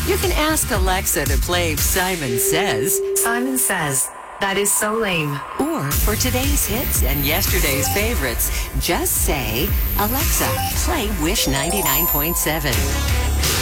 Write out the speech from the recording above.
You can ask Alexa to play Simon Says. Simon Says. That is so lame. Or for today's hits and yesterday's favorites, just say, Alexa, play Wish 99.7.